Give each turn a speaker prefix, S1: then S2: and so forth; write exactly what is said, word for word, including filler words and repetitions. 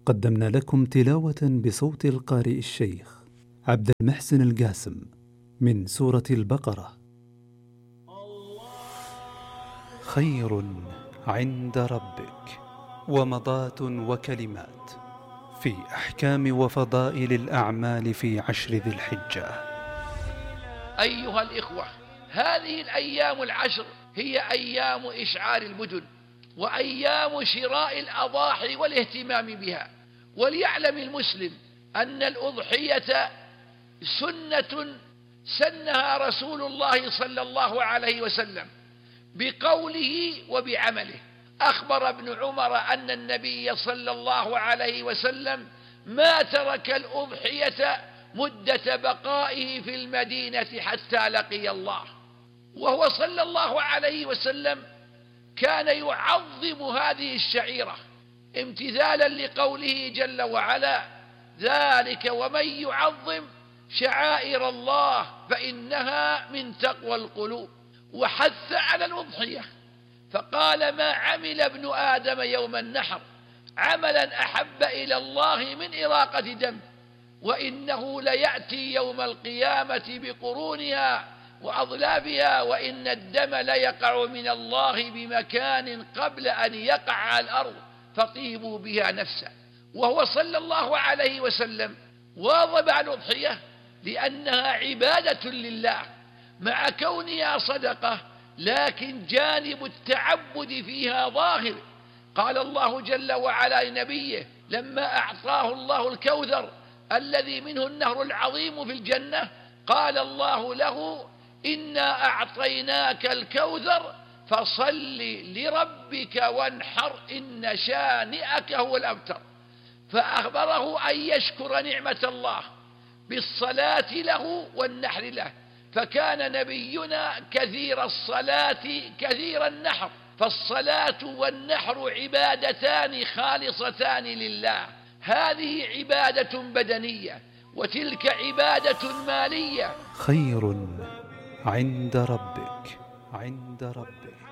S1: قدمنا لكم تلاوة بصوت القارئ الشيخ عبد المحسن القاسم من سورة البقرة. خير عند ربك ومضات وكلمات في أحكام وفضائل الأعمال في عشر ذي الحجة.
S2: أيها الإخوة، هذه الأيام العشر هي أيام إشعار المدن وأيام شراء الأضاحي والاهتمام بها. وليعلم المسلم أن الأضحية سنة سنها رسول الله صلى الله عليه وسلم بقوله وبعمله. أخبر ابن عمر أن النبي صلى الله عليه وسلم ما ترك الأضحية مدة بقائه في المدينة حتى لقي الله، وهو صلى الله عليه وسلم كان يعظم هذه الشعيرة امتثالا لقوله جل وعلا: ذلك ومن يعظم شعائر الله فإنها من تقوى القلوب. وحث على الأضحية فقال: ما عمل ابن آدم يوم النحر عملا أحب إلى الله من إراقة دم، وإنه ليأتي يوم القيامة بقرونها وأضلافها، وإن الدم ليقع من الله بمكان قبل أن يقع على الأرض فطيبوا بها نفسا. وهو صلى الله عليه وسلم واظب على الأضحية لأنها عبادة لله مع كونها صدقة، لكن جانب التعبد فيها ظاهر. قال الله جل وعلا لنبيه لما أعطاه الله الكوثر الذي منه النهر العظيم في الجنة، قال الله له: إنا أعطيناك الكوثر فصل لربك وانحر إن شانئك هو الأبتر. فأخبره أن يشكر نعمة الله بالصلاة له والنحر له، فكان نبينا كثير الصلاة كثير النحر، فالصلاة والنحر عبادتان خالصتان لله. هذه عبادة بدنية وتلك عبادة مالية.
S1: خير عند ربك عند ربك